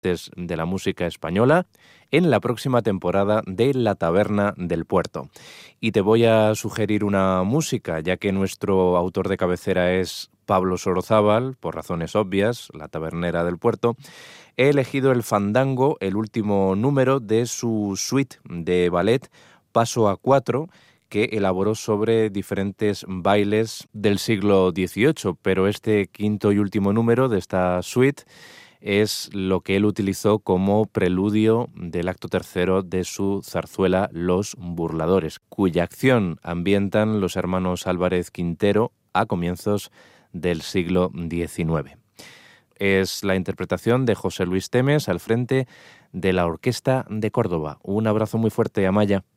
de la música española en la próxima temporada de La Taberna del Puerto. Y te voy a sugerir una música, ya que nuestro autor de cabecera es Pablo Sorozábal, por razones obvias, La Tabernera del Puerto. He elegido el fandango, el último número de su suite de ballet Paso a 4, que elaboró sobre diferentes bailes del siglo XVIII, pero este quinto y último número de esta suite es lo que él utilizó como preludio del acto tercero de su zarzuela Los Burladores, cuya acción ambientan los hermanos Álvarez Quintero a comienzos del siglo XIX. Es la interpretación de José Luis Temes al frente de la Orquesta de Córdoba. Un abrazo muy fuerte, Amaya.